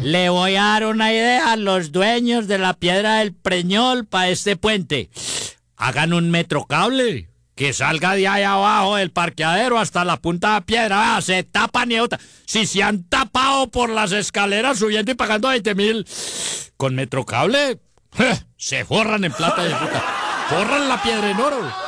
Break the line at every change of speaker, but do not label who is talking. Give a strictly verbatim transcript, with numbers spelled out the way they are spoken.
Le voy a dar una idea a los dueños de la Piedra del Peñol para este puente. Hagan un metrocable que salga de ahí abajo del parqueadero hasta la punta de la piedra. Ah, se tapan y otra. Si se han tapado por las escaleras subiendo y pagando veinte mil con metrocable, se forran en plata de puta. Forran la piedra en oro.